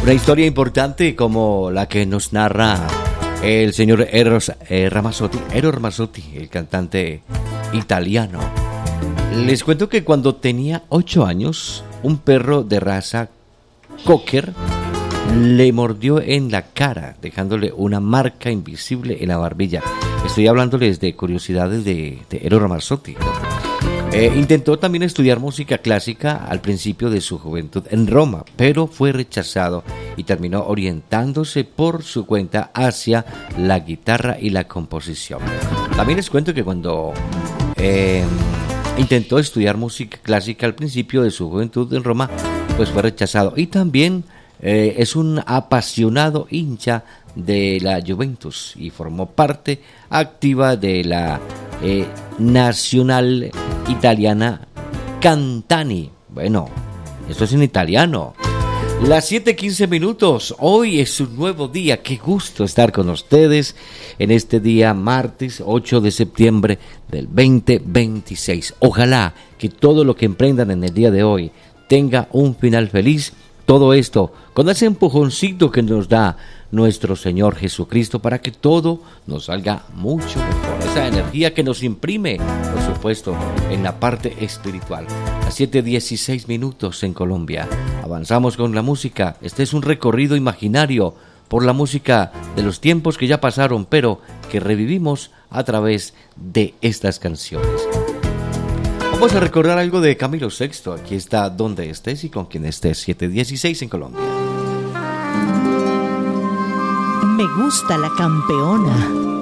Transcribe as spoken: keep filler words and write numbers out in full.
Una historia importante como la que nos narra el señor Eros eh, Ramazzotti, Eros Ramazzotti, el cantante italiano. Les cuento que cuando tenía ocho años, un perro de raza Cocker le mordió en la cara, dejándole una marca invisible en la barbilla. Estoy hablándoles de curiosidades de, de Eros Ramazzotti, ¿no? Eh, intentó también estudiar música clásica al principio de su juventud en Roma, pero fue rechazado y terminó orientándose por su cuenta hacia la guitarra y la composición. También les cuento que cuando eh, intentó estudiar música clásica al principio de su juventud en Roma, pues fue rechazado. Y también eh, es un apasionado hincha de la Juventus y formó parte activa de la eh, Nacional Italiana Cantani. Bueno, esto es en italiano. Las siete quince minutos, hoy es un nuevo día, qué gusto estar con ustedes en este día martes ocho de septiembre del veinte veintiséis. Ojalá que todo lo que emprendan en el día de hoy tenga un final feliz, todo esto con ese empujoncito que nos da nuestro Señor Jesucristo para que todo nos salga mucho mejor, esa energía que nos imprime, por supuesto, en la parte espiritual. A siete dieciséis minutos en Colombia, avanzamos con la música. Este es un recorrido imaginario por la música de los tiempos que ya pasaron, pero que revivimos a través de estas canciones. Vamos a recordar algo de Camilo sexto. Aquí está Donde estés y con quien estés. siete dieciséis en Colombia. Me gusta la campeona.